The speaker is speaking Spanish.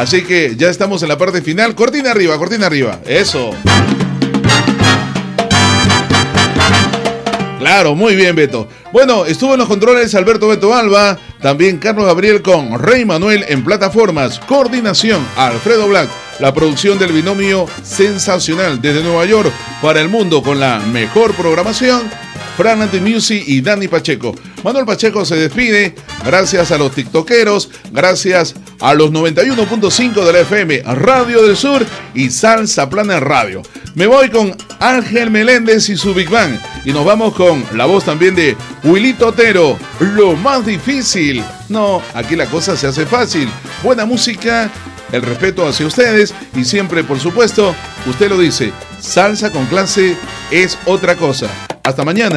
Así que ya estamos en la parte final. Cortina arriba, eso. Claro, muy bien, Beto. Bueno, estuvo en los controles Alberto Beto Alba, también Carlos Gabriel con Rey Manuel en plataformas, coordinación Alfredo Black, la producción del binomio sensacional desde Nueva York para el mundo con la mejor programación, Fran Antimusic y Dani Pacheco. Manuel Pacheco se despide, gracias a los tiktokeros, gracias a los 91.5 de la FM, Radio del Sur y Salsa Plana Radio. Me voy con Ángel Meléndez y su Big Bang y nos vamos con la voz también de Wilito Otero, Lo Más Difícil. No, aquí la cosa se hace fácil. Buena música, el respeto hacia ustedes y siempre, por supuesto, usted lo dice, salsa con clase es otra cosa. Hasta mañana.